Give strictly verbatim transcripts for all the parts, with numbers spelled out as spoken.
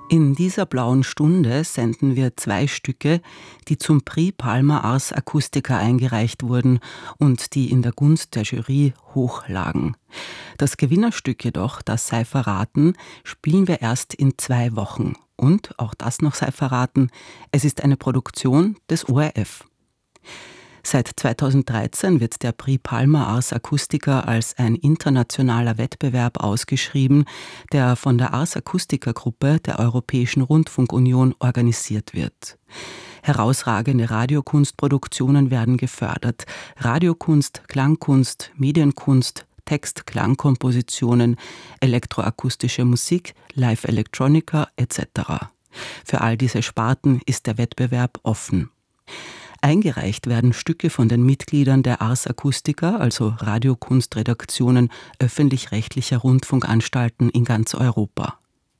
In dieser blauen Stunde senden wir zwei Stücke, die zum Prix Palma Ars Acustica eingereicht wurden und die in der Gunst der Jury hoch lagen. Das Gewinnerstück jedoch, das sei verraten, spielen wir erst in zwei Wochen. Und, auch das noch sei verraten, es ist eine Produktion des O R F. Seit zweitausenddreizehn wird der Prix Palma Ars Acustica als ein internationaler Wettbewerb ausgeschrieben, der von der Ars Acustica Gruppe der Europäischen Rundfunkunion organisiert wird. Herausragende Radiokunstproduktionen werden gefördert. Radiokunst, Klangkunst, Medienkunst, Text, Klangkompositionen, elektroakustische Musik, Live Electronica et cetera. Für all diese Sparten ist der Wettbewerb offen. Eingereicht werden Stücke von den Mitgliedern der Ars Acustica, also Radiokunstredaktionen öffentlich-rechtlicher Rundfunkanstalten in ganz Europa.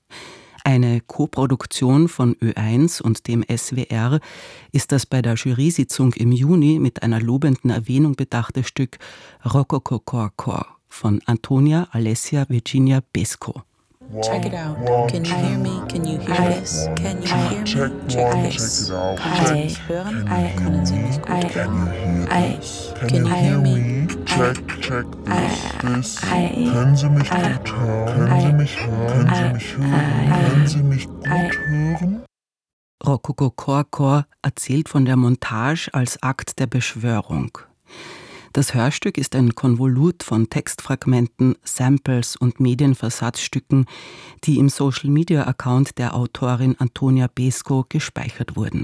Eine Koproduktion von Ö eins und dem S W R ist das bei der Jurysitzung im Juni mit einer lobenden Erwähnung bedachte Stück Rococo Cor Cor von Antonia Alessia Virginia Pesco. Check it out. Can you hear me? Can you hear this? Can you hear me? Check, check this. Können Sie mich hören? Können Sie mich gut hören? Can you hear me? Check, check this. Können Sie mich gut hören? Können Sie mich hören? Können Sie mich hören? Können Sie mich gut hören? Rococo Cor Cor erzählt von der Montage als Akt der Beschwörung. Das Hörstück ist ein Konvolut von Textfragmenten, Samples und Medienversatzstücken, die im Social-Media-Account der Autorin Antonia Pesco gespeichert wurden.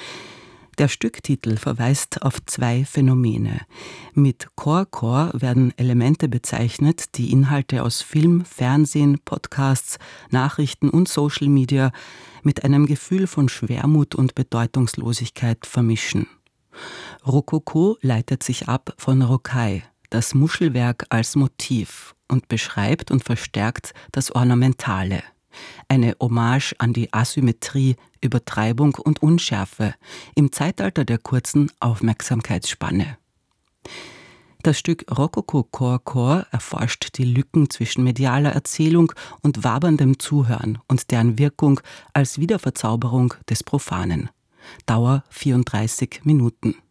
Der Stücktitel verweist auf zwei Phänomene. Mit Cor Cor werden Elemente bezeichnet, die Inhalte aus Film, Fernsehen, Podcasts, Nachrichten und Social Media mit einem Gefühl von Schwermut und Bedeutungslosigkeit vermischen. Rococo leitet sich ab von Rocaille, das Muschelwerk als Motiv, und beschreibt und verstärkt das Ornamentale. Eine Hommage an die Asymmetrie, Übertreibung und Unschärfe im Zeitalter der kurzen Aufmerksamkeitsspanne. Das Stück Rococo Cor Cor erforscht die Lücken zwischen medialer Erzählung und waberndem Zuhören und deren Wirkung als Wiederverzauberung des Profanen. Dauer vierunddreißig Minuten.